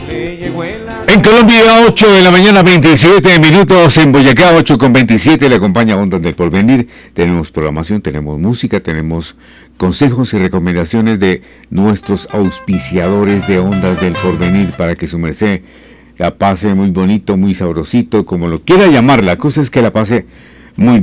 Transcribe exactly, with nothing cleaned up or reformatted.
En Colombia, ocho de la mañana, veintisiete minutos. En Boyacá, ocho con veintisiete. Le acompaña Ondas del Porvenir. Tenemos programación, tenemos música, tenemos consejos y recomendaciones de nuestros auspiciadores de Ondas del Porvenir para que su merced la pase muy bonito, muy sabrosito, como lo quiera llamar. La cosa es que la pase muy